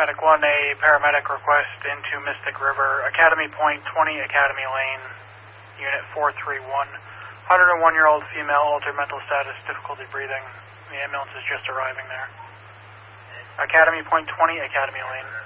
Medic 1, a paramedic request into Mystic River, Academy Point 20, Academy Lane, Unit 431. 101-year-old female, altered mental status, difficulty breathing. The ambulance is just arriving there. Academy Point 20, Academy Lane.